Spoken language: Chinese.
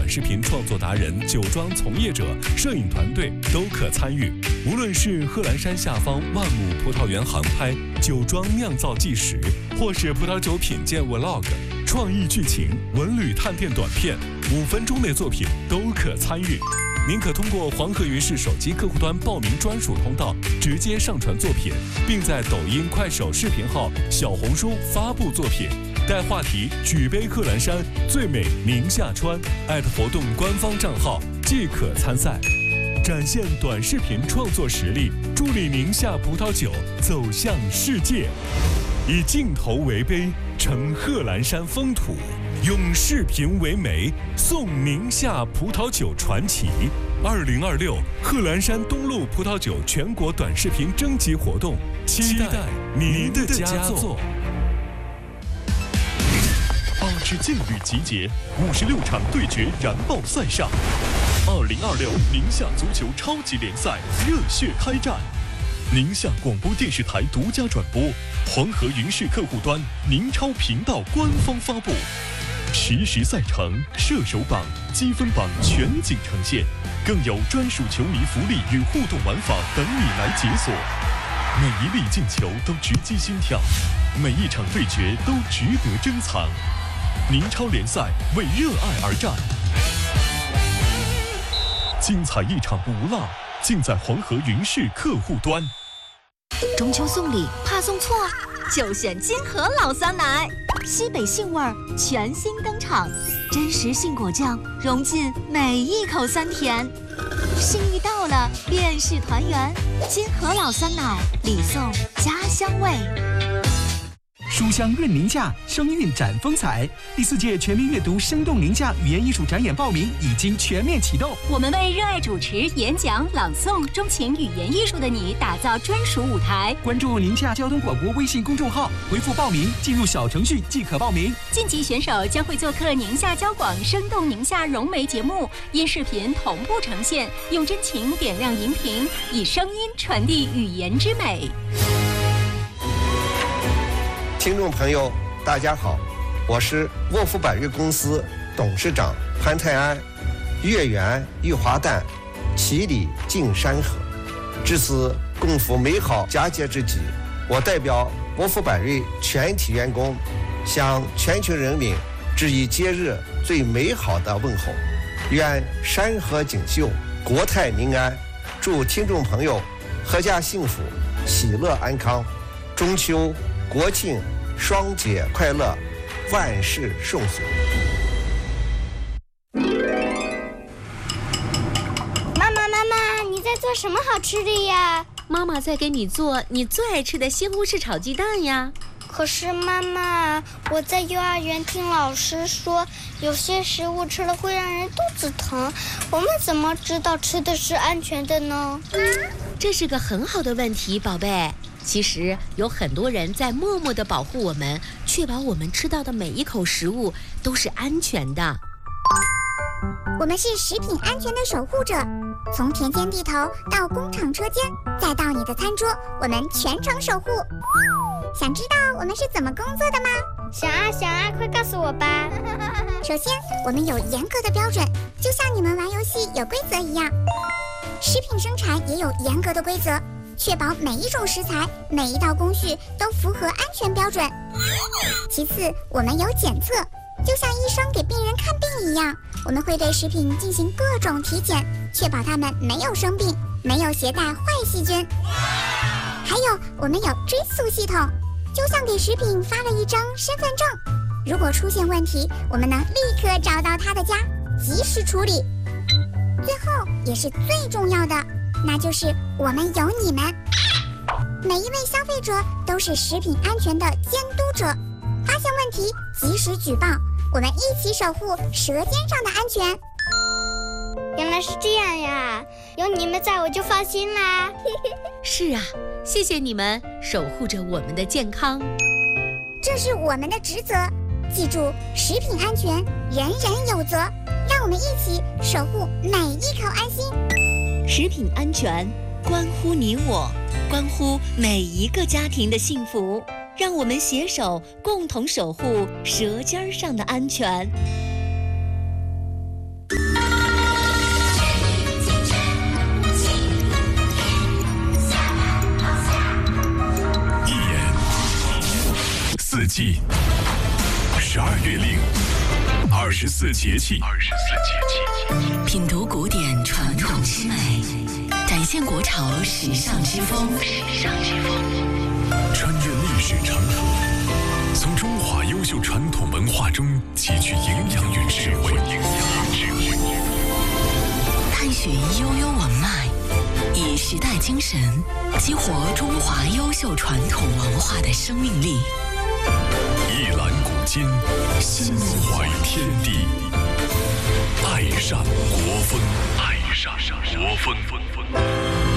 视频创作达人、酒庄从业者、摄影团队都可参与。无论是贺兰山下方万亩葡萄园航拍、酒庄酿造纪实，或是葡萄酒品鉴 Vlog、创意剧情、文旅探店短片，5分钟内作品都可参与。您可通过黄河云视手机客户端报名专属通道，直接上传作品，并在抖音、快手视频号、小红书发布作品，带话题“举杯贺兰山，最美宁夏川”，@活动官方账号即可参赛。展现短视频创作实力，助力宁夏葡萄酒走向世界。以镜头为碑，承贺兰山风土；用视频为媒，颂宁夏葡萄酒传奇。2026贺兰山东路葡萄酒全国短视频征集活动，期待您的佳作。8支劲旅集结，56场对决燃爆赛上。2026宁夏足球超级联赛热血开战。宁夏广播电视台独家转播，黄河云视客户端、宁超频道官方发布，实时赛程、射手榜、积分榜全景呈现，更有专属球迷福利与互动玩法等你来解锁。每一粒进球都直击心跳，每一场对决都值得珍藏。宁超联赛为热爱而战，精彩一场不落，尽在黄河云视客户端。 中秋送礼怕送错，就选金河老酸奶，西北杏味儿全新登场，真实杏果酱融进每一口酸甜，幸运到了便是团圆。金河老酸奶，礼送家乡味。 书香润宁夏，声韵展风采。第4届全民阅读生动宁夏语言艺术展演报名已经全面启动。 我们为热爱主持、演讲、朗诵、钟情语言艺术的你打造专属舞台。 关注宁夏交通广播微信公众号，回复报名，进入小程序即可报名。 晋级选手将会做客宁夏交广生动宁夏融媒节目，因视频同步呈现，用真情点亮荧屏，以声音传递语言之美。 听众朋友，大家好，我是沃夫百瑞公司董事长潘泰安。月圆玉华诞，其理尽山河。至此共赴美好佳节之际，我代表沃夫百瑞全体员工，向全球人民致以节日最美好的问候。愿山河锦绣，国泰民安。祝听众朋友阖家幸福，喜乐安康。中秋、国庆双节快乐，万事顺遂。 妈妈，你在做什么好吃的呀？ 妈妈在给你做你最爱吃的西红柿炒鸡蛋呀。 可是妈妈，我在幼儿园听老师说，有些食物吃了会让人肚子疼，我们怎么知道吃的是安全的呢？ 这是个很好的问题，宝贝。其实有很多人在默默地保护我们，确保我们吃到的每一口食物都是安全的。 我们是食品安全的守护者，从田间地头到工厂车间，再到你的餐桌，我们全程守护。想知道我们是怎么工作的吗？ 想啊，快告诉我吧。 首先，我们有严格的标准，就像你们玩游戏有规则一样。食品生产也有严格的规则，确保每一种食材、每一道工序都符合安全标准。其次，我们有检测，就像医生给病人看病一样，我们会对食品进行各种体检，确保它们没有生病，没有携带坏细菌。还有，我们有追溯系统，就像给食品发了一张身份证，如果出现问题，我们能立刻找到他的家，及时处理。最后也是最重要的，那就是我们有你们。每一位消费者都是食品安全的监督者，发现问题及时举报，我们一起守护舌尖上的安全。 原来是这样呀，有你们在我就放心啦。 是啊，谢谢你们守护着我们的健康， 这是我们的职责。记住，食品安全人人有责，让我们一起守护每一口安心。 食品安全关乎你我，关乎每一个家庭的幸福，让我们携手共同守护舌尖上的安全。 月令，24节气， 品读古典传统之美，展现国潮时尚之风。 穿越历史长河，从中华优秀传统文化中汲取营养与智慧， 探寻悠悠文脉，以时代精神激活中华优秀传统文化的生命力。 一览古今，心怀天地，爱上国风，爱上国风。